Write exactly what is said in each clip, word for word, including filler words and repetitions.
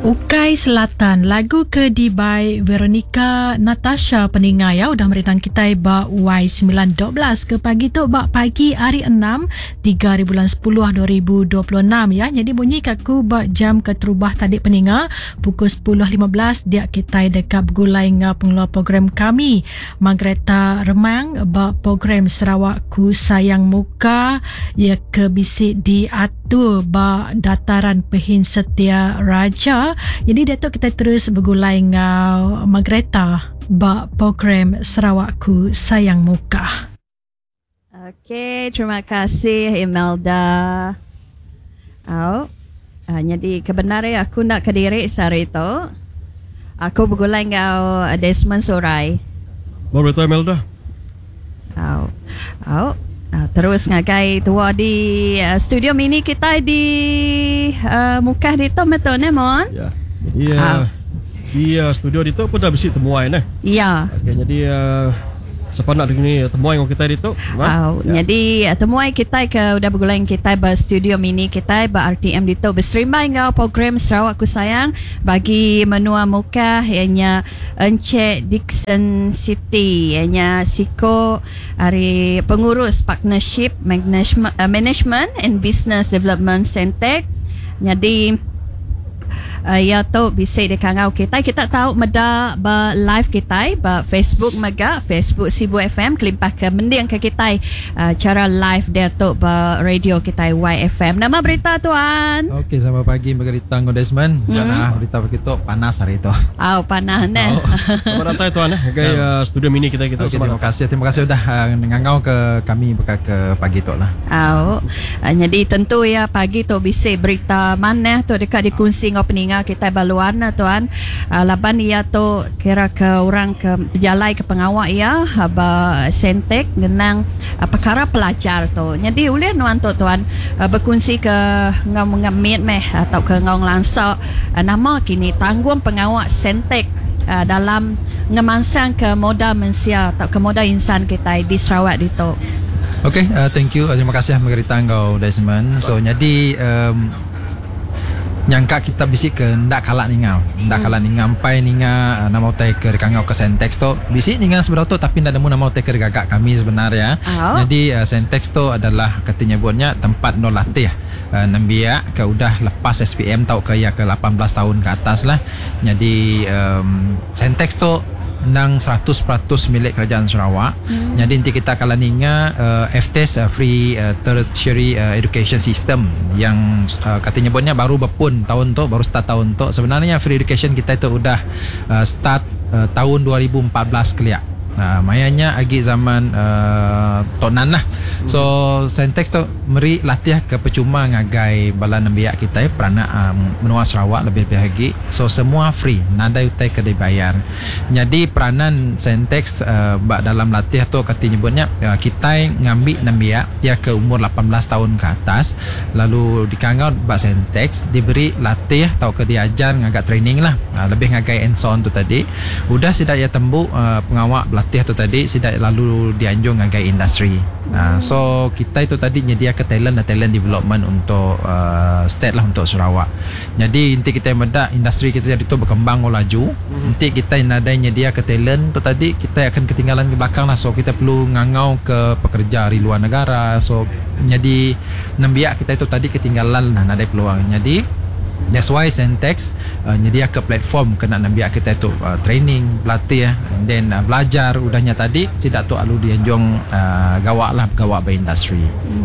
Ukai Selatan, lagu ke di by Veronica Natasha peningai ya udah merenang kita ba Y sembilan dua belas ke pagi tu ba pagi hari enam tiga hari bulan sepuluh dua ribu dua puluh enam ya. Jadi bunyi kaku ba jam ke terubah tadi peninga pukul sepuluh lima belas dia kita dekat gulai nga pengeluar program kami Margareta Remang ba program Sarawakku Sayang Muka ya ke bisik diatur ba dataran Pehin Setia Raja. Jadi Datuk kita terus bergulai dengan Margareta ba program Sarawakku Sayang Muka. Okey, terima kasih Imelda. Oh, uh, jadi kebenaran aku nak ke diri hari itu. Aku bergulai dengan Desmond Surai. Margareta Imelda. Oh, oh. Uh, terus ngagai tua di uh, studio mini kita di uh, Mukah di tu betul ni Mon? Ya. Jadi uh, uh, di uh, studio di tu pun dah bisi temuai nah. Ya. Okey, jadi uh, siapa nak dengar temuai dengan kita di tu? Oh, ya. Jadi uh, temuai kita ke udah bergulai kita ba studio mini kita ba R T M di tu berstreamai ngau program Sarawakku Sayang bagi menua Mukah ianya Encik Dixon City ianya Siko hari pengurus partnership management, uh, management and business development Centec. Jadi Uh, ya tu bisa dekangau kita kita tahu meda ba live kita ba Facebook mega Facebook Sibu F M kelimpah ke mending ke kita uh, cara live dia tu ba radio kita Y F M. Nama berita tuan. Okey, selamat pagi Margareta Desmond. Dan hmm. ah, berita begitu panas hari itu. Oh, panas nah. Oh. Selamat datang tuan eh ke uh, studio mini kita kita. Okay, terima kasih. Terima kasih sudah uh, ngangau ke kami bekas ke pagi tu lah. Oh. Uh, jadi tentu ya pagi tu bisa berita mana tu dekat dikongsi ngau peninga kita baluan tuan uh, laban ia tu kira ke orang ke jalai ke pengawak ya ba Centec genang uh, perkara pelajar tu. Jadi ulih nuan tu tuan uh, berkongsi ke ngau mengamit meh atau ke ngau langsak uh, nama kini tanggung pengawak Centec uh, dalam ngemansang ke modal manusia atau ke modal insan kita di Sarawak di tu. Okay, uh, thank you. Terima kasih Margareta engkau Desmond. So jadi um, nyangka kita bisik ke ndak kalah ningau ndak kalah ningau sampai ninga uh, nama utai ke rekangau ke Sentex tu bisik ninga sebenarnya tu tapi ndak nemu nama utai ke gagak kami sebenarnya. Oh. Jadi uh, Sentex tu adalah katanya buatnya tempat no latih uh, nambia ke udah lepas S P M tau ke ya ke lapan belas tahun ke atas lah. Jadi um, Sentex tu nang seratus peratus milik kerajaan Sarawak. Hmm. Jadi nanti kita kalau ninga uh, F T E S uh, Free uh, Tertiary uh, Education System yang uh, katanya buatnya baru berpun tahun tu baru start tahun tu. Sebenarnya free education kita itu udah uh, start uh, tahun dua ribu empat belas keliak. Uh, mayanya agi zaman uh, tonan lah. So Sentex tu meri latih ke percuma ngagai bala nambiak kita perana um, menua Sarawak lebih-lebih lagi. So semua free, nada utai ke dibayar. Jadi peranan Sentex uh, dalam latih tu kata nyebutnya uh, kita ngambil nambiak dia ke umur lapan belas tahun ke atas lalu dikangau bak Sentex diberi latih atau ke diajar ngagak training lah. Uh, lebih ngagai hands on tu tadi. Udah sidak ya tembu uh, pengawak latih tu tadi sidak lalu dianjung ngagai industri. Uh, so kita itu tadi nyedia ke talent dan talent development untuk uh, state lah untuk Sarawak. Jadi nanti kita meda industri kita jadi tu berkembang laju. Nanti kita ada nyedia ke talent tu tadi kita akan ketinggalan ke belakang lah. So kita perlu ngangau ke pekerja di luar negara. So jadi nambiak kita itu tadi ketinggalan nah ada peluang. Jadi that's why Sentex uh, nyedia ke platform kena nambiak kita itu uh, training, pelatih and then uh, belajar udahnya tadi tidak tu alu dianjung uh, gawak lah gawak by industri.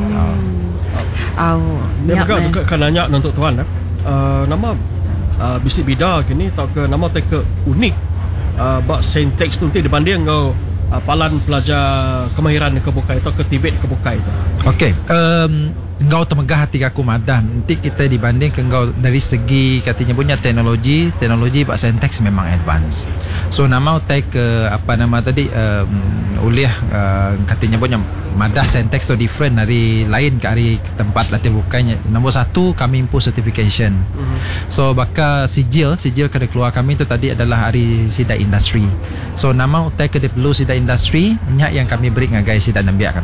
Hmm. Uh, oh, dia juga juga kan nanya untuk tuan uh, nama uh, bisik bida kini tak ke nama tak ke unik uh, bak Sentex tu nanti dibanding kau uh, palan pelajar kemahiran ke Bukai atau ke Tibet ke Bukai tu. Okey. Um, engkau temegah hati aku madah nanti kita dibanding ke engkau dari segi katanya punya teknologi teknologi Pak Sentex memang advance. So nama utai ke apa nama tadi um, uliah uh, katanya punya madah Sentex tu different dari lain ke hari tempat latih bukanya. Nombor satu kami impu certification. Mm-hmm. So baka sijil sijil kada keluar kami tu tadi adalah hari sida industri. So nama utai ke perlu sida industri nyak yang kami beri ngagai sida nambiak kami.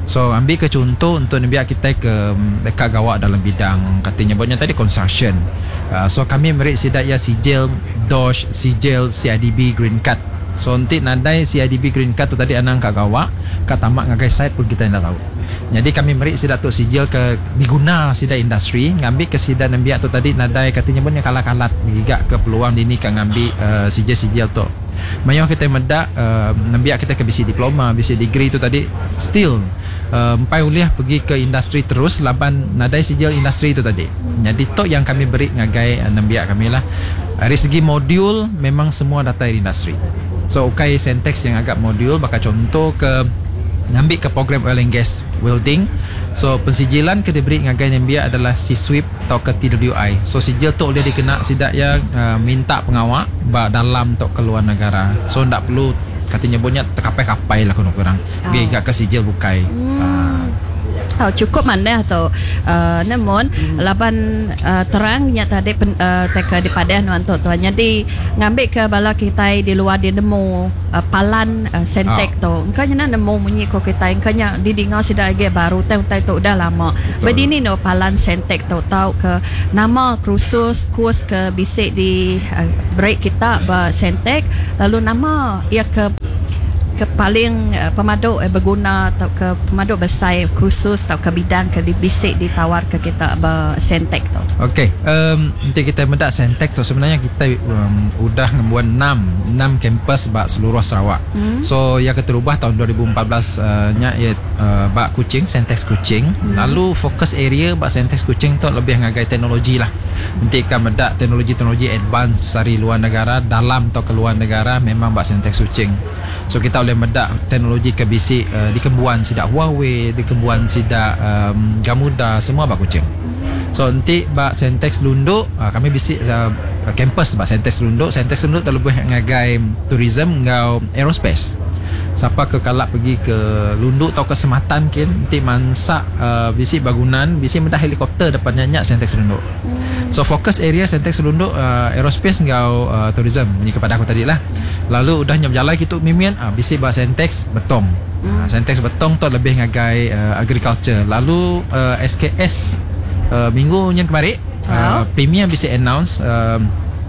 So ambil ke contoh untuk biar kita ke dekat gawak dalam bidang katanya buatnya tadi construction. Uh, so kami merik sidak ya sijil D O S H, sijil C I D B Green Card. So nanti nadai C I D B Green Card tu tadi anang kat gawak, kat tamak ngagai site pun kita tidak tahu. Jadi kami merik sidak tu sijil ke diguna sidak industri, ngambil ke sidak nambiak tu tadi nadai katanya buatnya kalat-kalat gigak ke peluang dini kan ngambil uh, sijil-sijil tu. Mayang kita medak uh, nambiak kita ke bisi diploma, bisi degree tu tadi still empai uh, uliah pergi ke industri terus laban nadai sijil industri tu tadi. Jadi tu yang kami beri ngagai uh, nambiak kami lah. Dari segi modul memang semua data industri. So ukai Sentex yang agak modul bakal contoh ke ngambil ke program oil and gas welding. So pensijilan ke diberi ngagai nambiak adalah C-Sweep atau ke T W I. So sijil tu boleh dikena sidak yang uh, minta pengawak ba dalam tok keluar negara. So ndak perlu katanya punya terkapai-kapai lah kurang-kurang. Oh. Biar ke sijil bukai. Hmm. Uh, Oh, cukup mana atau uh, namun hmm. laban uh, terangnya tadi pen, uh, teka di padan tuan tuan jadi ngambil ke bala kita di luar di nemu uh, palan uh, Sentek oh. tu engkanya nemu munyi ko kita engkanya di dengar sudah age baru tahu tahu udah lama begini no palan Sentek tu tahu ke nama kursus kurs ke bisik di uh, break kita ba Sentek lalu nama ia ke ke paling uh, pemadu eh, berguna atau ke pemadu besar khusus atau ke bidang ke dibisik ditawar ke kita ber Sentek tu. Okey, um, nanti kita mendak Sentek tu sebenarnya kita um, udah ngembuat enam kampus bak seluruh Sarawak. Hmm. So yang keterubah tahun dua ribu empat belas uh, nya ia uh, bak Kuching, Sentex Kuching. Hmm. Lalu fokus area bak Sentex Kuching tu lebih ngagai teknologi lah. Nanti kan mendak teknologi-teknologi advance dari luar negara dalam atau keluar negara memang bak Sentex Kuching. So kita boleh medak teknologi ke bisik uh, di kembuan sidak Huawei, di kembuan sidak um, Gamuda, semua bak Kuching. So nanti bak Sentex Lunduk uh, kami bisik uh, campus bak Sentex Lunduk. Sentex Lunduk terlebih ngagai tourism ngau aerospace. Siapa ke kalak pergi ke Lunduk atau ke Sematan kin nanti mansak uh, bisik bangunan, bisik medak helikopter depannya nyak Sentex Lunduk. So fokus area Sentex Lunduk uh, aerospace ngau uh, tourism ni kepada aku tadi lah. Lalu udah nyam jalan kita mimin uh, bisik bak Sentex betong. Uh, Sentex betong tu lebih ngagai uh, agriculture. Lalu uh, S K S uh, minggu yang kemarin uh, P M I bisik announce uh,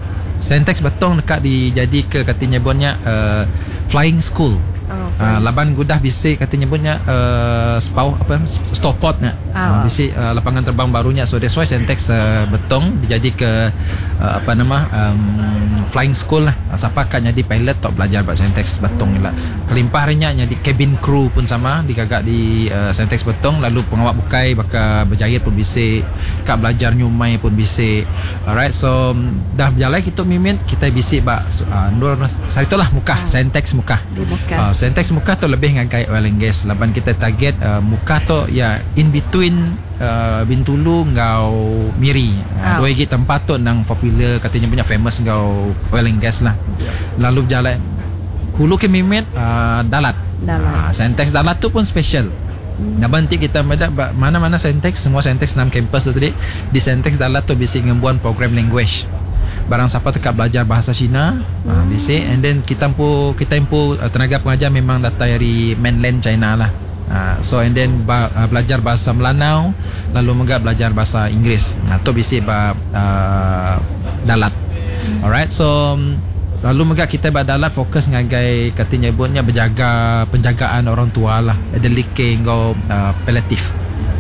Sentex betong dekat dijadi ke katanya bonnya uh, flying school. Oh, uh, laban gudah bisik katanya punya uh, spau apa stopot nya oh. uh, bisik uh, lapangan terbang barunya. So that's why Sentex uh, betong dijadi ke uh, apa nama um, flying school lah. Uh, siapa kan jadi pilot tok belajar buat Sentex betong ni lah. Kelimpah harinya jadi cabin crew pun sama digagak di uh, Sentex betong. Lalu pengawak bukai bakal berjaya pun bisik, kak belajar nyumai pun bisik. Alright, so um, dah berjalan kita mimin kita bisik bak uh, nur saya itulah muka oh. Sentex muka di muka uh, Sentex muka tu lebih ngagai oil and gas. Laban kita target uh, muka tu ya in between uh, Bintulu ngau Miri. Uh, oh. Dua gig tempat tu nang popular katanya punya famous ngau oil and gas lah. Lalu berjalan Hulu ke Mimet uh, Dalat. Dalat. Uh, Sentex Dalat tu pun special. Hmm. Nah, nanti kita medak mana-mana Sentex, semua Sentex enam kampus tu tadi. Di Sentex Dalat tu bisik ngembuan program language. Barang siapa tekap belajar bahasa Cina, hmm. uh, bisik, and then kita pun kita pun uh, tenaga pengajar memang datang dari mainland China lah. Uh, so and then ba, uh, belajar bahasa Melanau, lalu juga belajar bahasa Inggeris. Nah, tu bisik ba uh, Dalat. Hmm. Alright, so um, lalu juga kita ba Dalat fokus ngagai katanya buatnya berjaga penjagaan orang tua lah, elderly care ngau uh, palliative.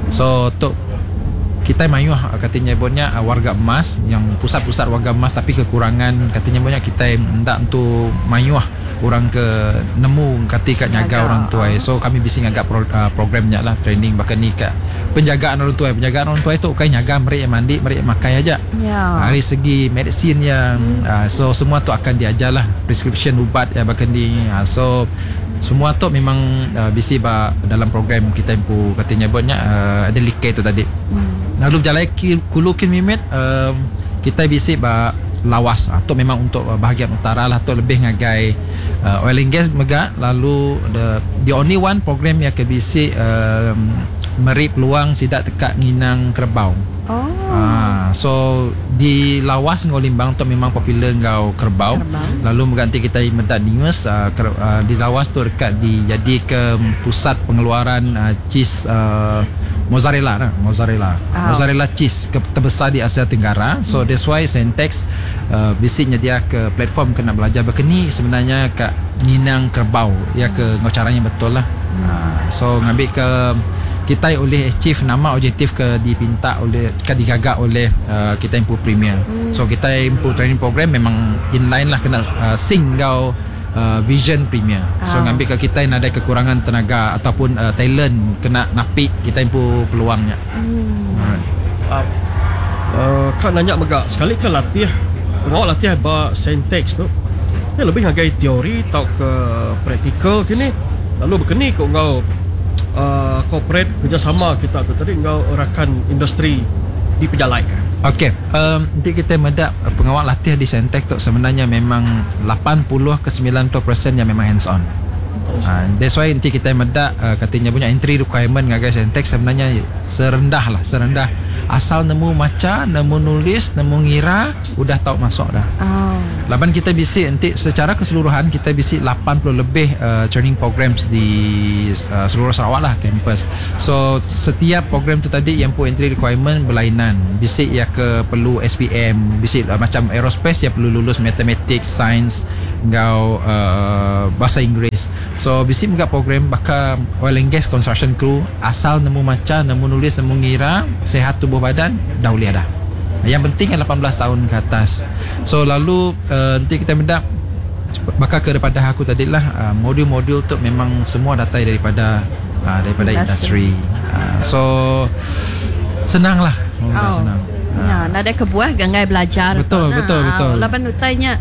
So tu kita mayuh katanya buatnya warga emas yang pusat-pusat warga emas tapi kekurangan katanya buatnya kita hendak untuk mayuh orang ke nemu ketika nyaga orang tua. So kami bising agak pro, uh, programnya lah training bahkan ni kat penjagaan orang tua. Penjagaan orang tua itu kan nyaga mereka mandi, mereka makai aja. Ya. Dari segi medicine yang hmm. uh, so semua tu akan diajar lah prescription ubat ya bahkan di uh, so semua tu memang uh, bisi ba dalam program kita impu katanya buatnya uh, ada like tu tadi. Hmm. Lalu berjalan Kulu Kin Mimet uh, kita bisi ba lawas atau uh, memang untuk uh, bahagian utara lah tu lebih ngagai uh, oil and gas mega. Lalu the, the only one program yang ke bisi uh, meri peluang sidak tekak nginang kerbau. Oh. Ah, so di lawas ngau limbang tu memang popular ngau kerbau. Kerbau. Lalu mengganti kita medat news uh, ker, uh, di lawas tu dekat di jadi ke pusat pengeluaran uh, cheese uh, mozzarella lah, mozzarella. Oh. Mozzarella cheese ke, terbesar di Asia Tenggara. So that's why Sentex uh, bisiknya dia ke platform kena belajar berkeni sebenarnya kat nginang kerbau ya ke ngau caranya betul lah. Uh, so ngambil ke kita oleh achieve nama objektif ke dipinta oleh ke digagak oleh uh, kita improve premier. Hmm. So kita improve training program memang inline lah kena uh, sing kau uh, vision premier. So Ah. ngambil ke kita yang ada kekurangan tenaga ataupun uh, talent kena napik kita improve peluangnya. Hmm. Alright. uh, uh, Kak nanya megak sekali ke latih ngau latih ba syntax tu ya lebih ngagai teori tau ke praktikal kini lalu berkeni kau ngau uh, corporate kerjasama kita tu tadi ngau rakan industri di pejalai. Okey, um, nanti kita medak uh, pengawal latih di Sentex tu sebenarnya memang lapan puluh ke sembilan puluh peratus yang memang hands on. Uh, that's why nanti kita medak uh, katanya punya entry requirement ngagai Sentex sebenarnya serendah lah, serendah asal nemu maca, nemu nulis, nemu ngira, udah tahu masuk dah. Oh. Laban kita bisik nanti secara keseluruhan kita bisik lapan puluh lebih uh, training programs di uh, seluruh Sarawak lah campus. So setiap program tu tadi yang pun entry requirement berlainan. Bisik ya ke perlu S P M, bisik uh, macam aerospace ya perlu lulus mathematics, science, ngau uh, bahasa Inggeris. So bisik juga program bakal oil and gas construction crew asal nemu maca, nemu nulis, nemu ngira, sehat tubuh badan dah boleh dah. Yang penting yang lapan belas tahun ke atas. So lalu uh, nanti kita mendak maka kepada aku tadilah uh, modul-modul tu memang semua datang daripada uh, daripada industri. Uh, so senanglah, oh. Oh. senang. Ya, nak ada kebuah gangai belajar. Betul, Nah, betul, betul. Lapan utainya